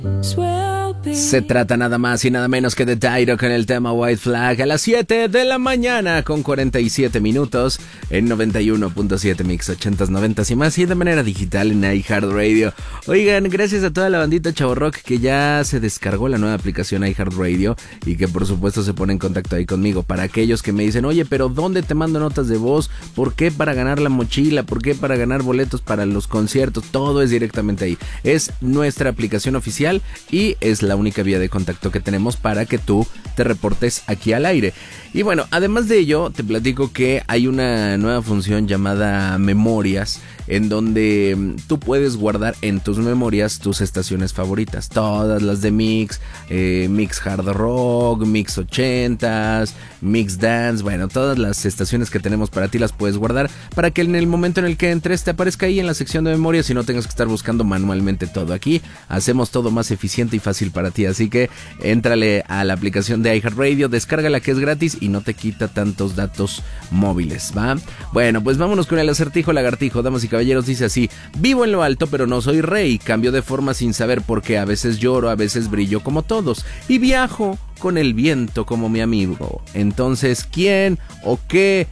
Se trata nada más y nada menos que de Tyro con el tema White Flag a las 7 de la mañana con 47 minutos en 91.7 Mix 80s, 90s y más, y de manera digital en iHeartRadio. Oigan, gracias a toda la bandita Chavorrock que ya se descargó la nueva aplicación iHeartRadio y que por supuesto se pone en contacto ahí conmigo. Para aquellos que me dicen, oye, pero ¿dónde te mando notas de voz? ¿Por qué para ganar la mochila? ¿Por qué para ganar boletos para los conciertos? Todo es directamente ahí. Es nuestra aplicación oficial y es la única vía de contacto que tenemos para que tú te reportes aquí al aire. Y bueno, además de ello, te platico que hay una nueva función llamada Memorias, en donde tú puedes guardar en tus memorias tus estaciones favoritas. Todas las de Mix, Mix Hard Rock, Mix 80s, Mix Dance, bueno, todas las estaciones que tenemos para ti las puedes guardar para que en el momento en el que entres te aparezca ahí en la sección de memorias y no tengas que estar buscando manualmente todo. Aquí hacemos todo más eficiente y fácil para ti, así que éntrale a la aplicación de iHeartRadio, descárgala que es gratis y no te quita tantos datos móviles, ¿va? Bueno, pues vámonos con el acertijo lagartijo, damas y caballeros. Dice así: vivo en lo alto pero no soy rey, cambio de forma sin saber por qué, a veces lloro, a veces brillo como todos y viajo con el viento como mi amigo. Entonces, ¿quién o qué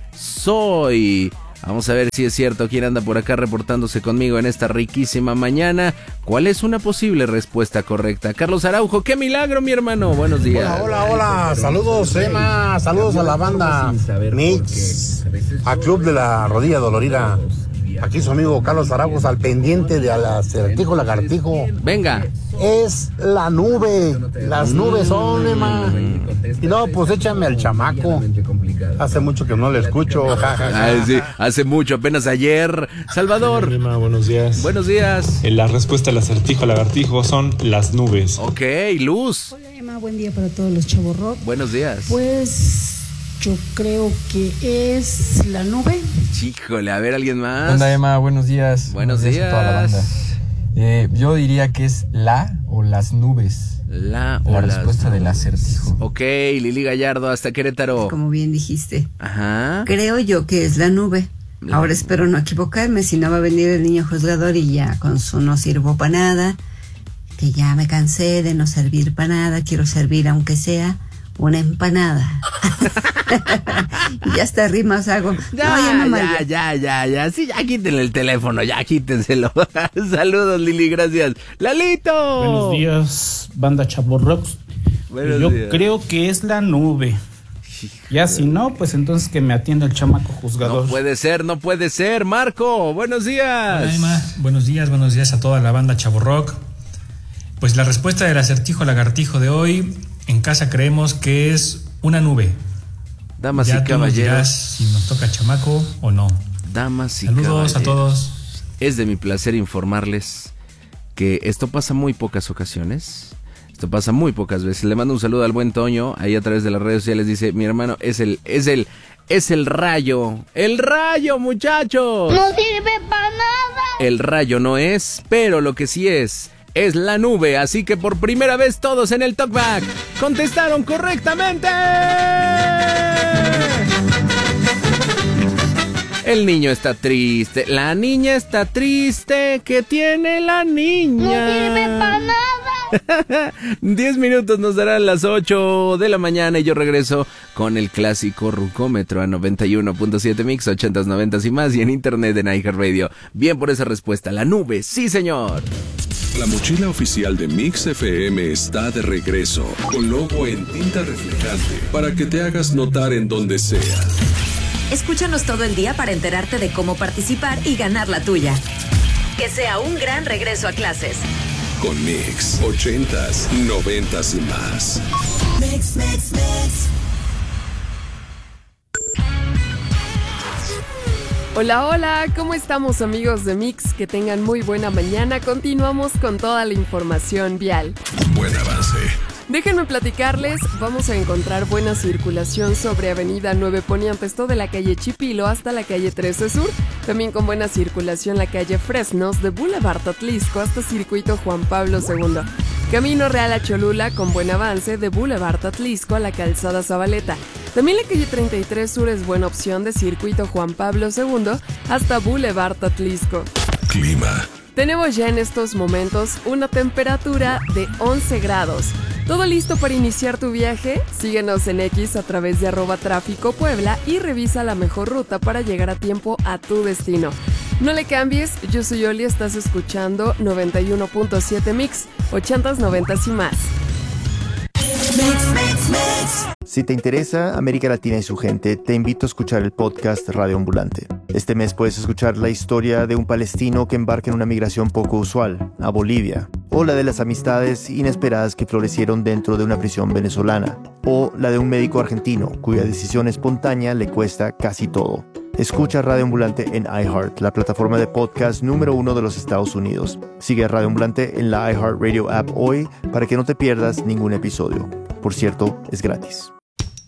soy? Vamos a ver si es cierto. ¿Quién anda por acá reportándose conmigo en esta riquísima mañana? ¿Cuál es una posible respuesta correcta? Carlos Araujo, ¡qué milagro, mi hermano! Buenos días. Hola. Saludos, Emma. Saludos a la banda Mix, al Club de la Rodilla Dolorida. Aquí su amigo Carlos Araujo al pendiente de acertijo lagartijo. Venga. Es la nube. Las nubes son, Emma. Y no, pues échame al chamaco. Hace mucho que no le escucho. Ay, sí, hace mucho, apenas ayer. Salvador. Hola, Emma, buenos días. Buenos días. La respuesta al acertijo lagartijo son las nubes. Ok, Luz. Hola, Emma, buen día para todos los Chavorrock. Buenos días. Pues yo creo que es la nube. Híjole, a ver, ¿alguien más? Hola, Emma, buenos días. Buenos días a toda la banda. Yo diría que es la o las nubes. La respuesta del acertijo. Ok, Lili Gallardo, hasta Querétaro. Como bien dijiste. Ajá. Creo yo que es la nube. Ahora espero no equivocarme, si no va a venir el niño juzgador y ya con su no sirvo para nada, que ya me cansé de no servir para nada, quiero servir aunque sea una empanada. Y ya hasta rimas hago. Ya. Sí, ya quítenle el teléfono, ya quítenselo. Saludos, Lili, gracias. ¡Lalito! Buenos días, banda Chavorrock. Yo creo que es la nube. Ya si no, pues entonces que me atienda el chamaco juzgador. No puede ser. Marco, buenos días. Hola, Emma. Buenos días a toda la banda Chavorrock. Pues la respuesta del acertijo lagartijo de hoy, en casa creemos que es una nube. Damas ya y tú nos dirás caballeros, si nos toca chamaco o no. Damas y Saludos caballeros, a todos. Es de mi placer informarles que esto pasa muy pocas ocasiones. Esto pasa muy pocas veces. Le mando un saludo al buen Toño, ahí a través de las redes sociales. Dice, mi hermano, es el rayo. ¡El rayo, muchachos! ¡No sirve para nada! El rayo no es, pero lo que sí es la nube. Así que por primera vez todos en el Talkback contestaron correctamente. El niño está triste. La niña está triste. ¿Qué tiene la niña? ¡No sirve para nada! 10 minutos nos darán las 8 de la mañana y yo regreso con el clásico Rucómetro a 91.7 Mix, 80s, 90s y más, y en internet en iHeartRadio. Bien por esa respuesta, la nube, sí señor. La mochila oficial de Mix FM está de regreso, con logo en tinta reflejante, para que te hagas notar en donde sea. Escúchanos todo el día para enterarte de cómo participar y ganar la tuya. Que sea un gran regreso a clases. Con Mix, 80s, 90s y más. Mix. Hola, ¿cómo estamos, amigos de Mix? Que tengan muy buena mañana. Continuamos con toda la información vial. Buen avance. Déjenme platicarles, vamos a encontrar buena circulación sobre Avenida 9 Poniente, esto de la calle Chipilo hasta la calle 13 Sur. También con buena circulación la calle Fresnos de Boulevard Atlisco hasta Circuito Juan Pablo II. Camino Real a Cholula con buen avance de Boulevard Atlisco a la Calzada Zabaleta. También la calle 33 Sur es buena opción de Circuito Juan Pablo II hasta Boulevard Atlisco. Clima. Tenemos ya en estos momentos una temperatura de 11 grados. ¿Todo listo para iniciar tu viaje? Síguenos en X a través de @tráfico Puebla y revisa la mejor ruta para llegar a tiempo a tu destino. No le cambies, yo soy Oli, estás escuchando 91.7 Mix, 80s, 90s y más. Si te interesa América Latina y su gente, te invito a escuchar el podcast Radio Ambulante. Este mes puedes escuchar la historia de un palestino que embarca en una migración poco usual, a Bolivia, o la de las amistades inesperadas que florecieron dentro de una prisión venezolana, o la de un médico argentino cuya decisión espontánea le cuesta casi todo. Escucha Radio Ambulante en iHeart, la plataforma de podcast número 1 de los Estados Unidos. Sigue a Radio Ambulante en la iHeartRadio app hoy para que no te pierdas ningún episodio. Por cierto, es gratis.